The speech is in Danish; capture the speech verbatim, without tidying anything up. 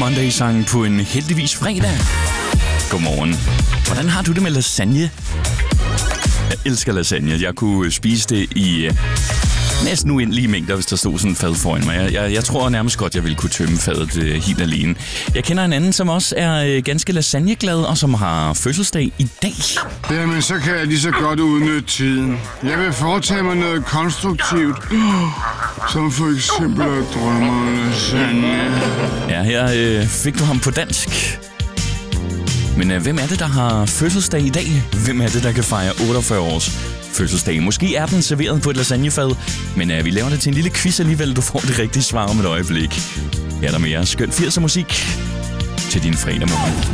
Monday-sang på en heldigvis fredag. Godmorgen. Hvordan har du det med lasagne? Jeg elsker lasagne. Jeg kunne spise det i uh, næsten uendelige mængder, hvis der stod sådan en fad foran mig. Jeg, jeg, jeg tror nærmest godt, jeg ville kunne tømme fadet uh, helt alene. Jeg kender en anden, som også er uh, ganske lasagneglad, og som har fødselsdag i dag. Jamen, så kan jeg lige så godt udnytte tiden. Jeg vil foretage mig noget konstruktivt, som for eksempel at drømme om lasagne. Ja, her uh, fik du ham på dansk. Men øh, hvem er det, der har fødselsdag i dag? Hvem er det, der kan fejre otteogfyrre års fødselsdag? Måske er den serveret på et lasagnefad, men øh, vi laver det til en lille quiz alligevel. Du får det rigtige svar om et øjeblik. Her er der mere skøn firser musik til din fredag morgen.